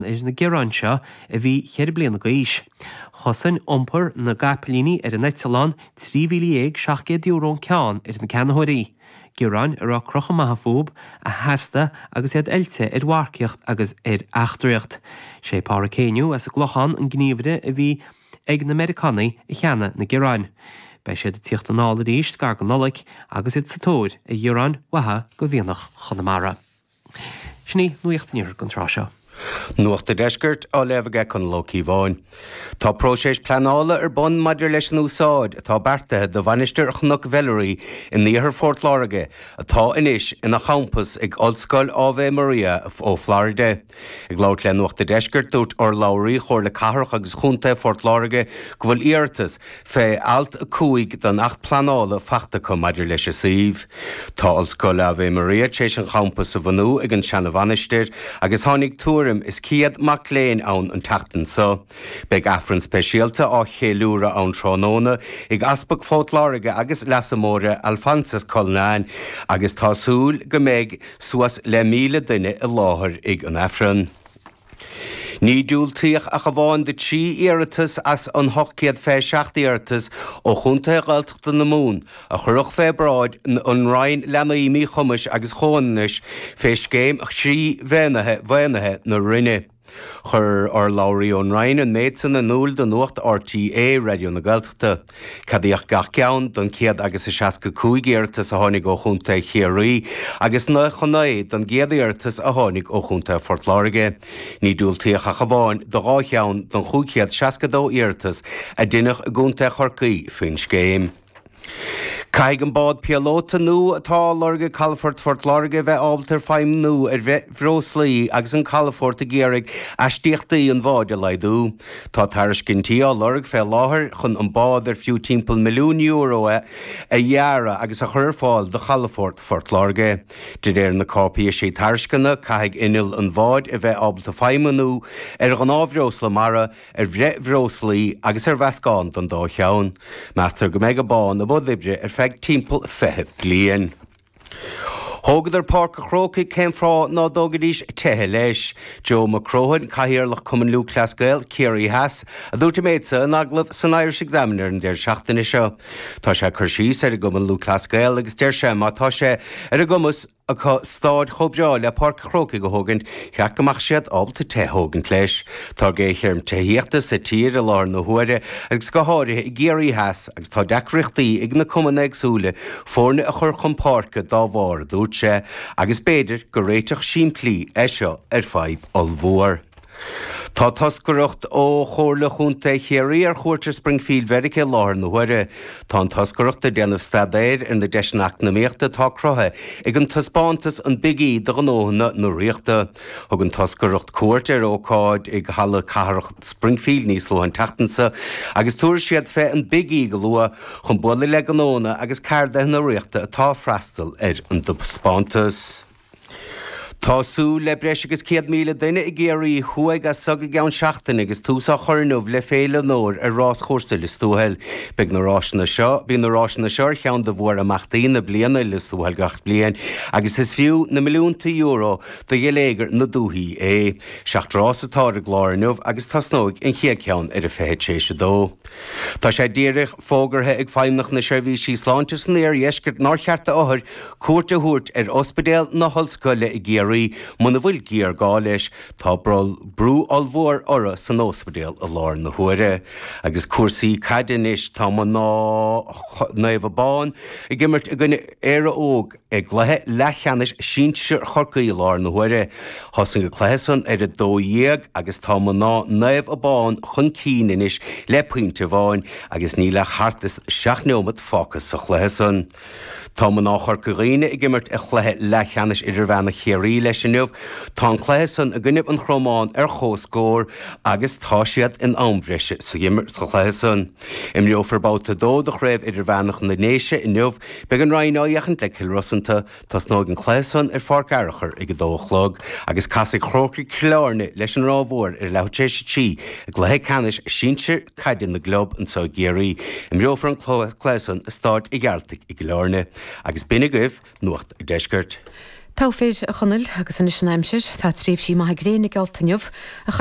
is na Geránseo a bhí cheir bliana go ís. Chosann iompar na gaplíní ar an Neitsalán 3,700 euro ceann ar na ceannathirí. Gerán ar crocha maithafób a heasta agus iad eilte ar mharcaíocht agus ar achtraíocht. Sé pára céiniú as a glochan an gníomhre a bhí ag na Americanaí i cheanna na Gerán. Bei sé de tíocht an ála ríist gar go nolaigh agus iad sa tóir a Gerán watha go bhíonach chunamara. Sní nuochtníir gan tráseo. Nuacht de deisgurt á lefige chun Loki bháin. Tá próséis planála ar bon maidir leis an úsáid atá bertathe do bhainisteir Chnoc Valerie in níothar Fort Lauderdale atá inis ina campus ag Ollscoil Ave Maria ó Florida. Ag labhairt le nuacht de deisgurt dúirt ar labhraí chóir le cathrach agus chunta Fort Lauderdale go bhfuil iartas fé alt cuaig don 8 planála feachta chu maidir leis a suíomh. Tá Ollscoil Ave Maria tééis an campus a bhanú ag an seanna bhainisteir agus tháinig túra is Ciad MacLean ann an tatan so. Beg affran speisialta á chéúra ann Trónóna ag aspag Fort Lauderdale agus lesamóra Alphonsus Colnán agus tásúil go méid suas le 1,000 duine i láthair ag an affran. Ní dúiltíoch a bháin de trí iiritas as an 860 iiritas ó chunta Gaeltachta na Mún a churuch fé bráid an rainn lenaímí chumas agus chónanis fé scéim trí bhéanathe na rinne. Chur ar labhraí ón rainn an méid san na núil don nuacht RTA Radio na Gaeltachta. Cadíoch gach ceann don 165 iiritas a tháinig ó chunta Chiarí agus na chonaid don 100 iiritas a tháinig ó chunta Fort Lauderdale. Ní dúiltíoch a bháin do gá ceann don 562 iiritas a duineach a gúnta Chorcaí fin scéim. Caig an bád pialóta nu atá Laurga Calafort Fort Lauderdale bheith ábaltar feim nu ar bhróslaí agus an Calafort a géirigh aistíochtaí an bháide leidú. Tá taircintí á Laurg fé láthair chun an bád ar fiú timpeall €1,000,000 a dheara agus a chur fáil do Calafort Fort Lauderdale. De réir na cápaí sé taircanna caig inil an bháid a bheith ábalta feimmanú ar an ábhrósla mara ar bhróslaí agus ar bheascáin don dá cheann. Meastar go méid a bán a bud libre ar feig timpeall 20 bliain. Thógad ar Páirc a Chrócaigh céim frá ná dógadís tethe leis. Joe McCrohan caithearlach cumann lú Clasgael, Ciarán Haas, a dúirta méidsa an aglah san Irish Examiner an déir seachtaine seo. Tá sé chuir síos ar a gcumann lú Clasgael agus déir sé má tá sé ar a gcumas a stáid chobráil le Páirc a Chrócaigh go thugann cheart go mbeadh siad ábalta tethe leis. Tá géithirm taíochtas sa tír a lár na huaire agus go háirithe i Ciarán Haas agus tá deacreachtaí ag na cumann agsúla fórna a chur chun páirce dá bhar dúirt sé agus béidir go réiteach siimplí é seo ar fadhb olmhór. Tá toscarocht ó chóirla chunta Chiarí ar chuirte Springfield Verice láthar na huaire. Tá toscarocht a déanamh stadéir in na deisneach na méachta tá crothe ag an taspántas an bigí do an óhanna nó riachta. Thug an toscarocht cuairt ar ócáid ag hala catharocht Springfield níos lú an tatansa agus túair siad fé an bigí go lua chun bula le an óna agus cairde na riachta atá freastal ar an taspántas. Tású le breis agus 100,000 duine i Géirí chuaig a sog gan seachtain agus túsá chornmh le féile nóir ar rás chósta le stúhail. Big na ráisina seo, bí na ráisina seo cheann do bhór amachtaí na bliana le stúhail gach blian, agus is fiú na €1,000,000 do dhéléigear na dúthaí é. Seachtrás atá a gláirnmh agus tasnóig in chiaad ceann ar a féid séise dó. Tá sé díirich fógarthe ag feimnach na seirbhísí sláintas néir dhéisgurt ná chearta áthir cuairte thuairt ar ospidéal na Hollscoile i Géirí muna bhfuil gíar gá leis tá brú olmhór ora san ospidéal a lár na huaire. Agus cuasaí caidinis tá naomh bán i gimirt a gine éire óg ag gluthe lechanis sínsir chorcaí lár na huaire. Thosan go chlésan ar a dódhéag agus tá naomh bán chun cíinis le puinte bháin agus ní le chartas 6 fácas sa chlésan. Tá ná chorcaíine i gimirt a chluthe lechanis idir bhena Chiarí leis an nuamh, tá chlésan a gcuineh an chromáin ar chóscóir agus tá siad in amhreise sa gimirt chlésan. Im leoforbáta dó de chréibh idir bhenach na néise in nuamh beag an rainn áíochan le cilrosanta tás nó an chlésan ar fárcarachar ag dóchlog agus casaigh chrócaí clárne leis an rámhór ar letéise tí a gluthe canis sínsir caidan na glob an sa Géirí. Im leofar an chlésan a stáit i gceartaigh i glárne agus bine goibh nuacht a deisgurt. Táféir a chonneil agus in isnaimseir tá tríomh sí maithgréinnig altainmh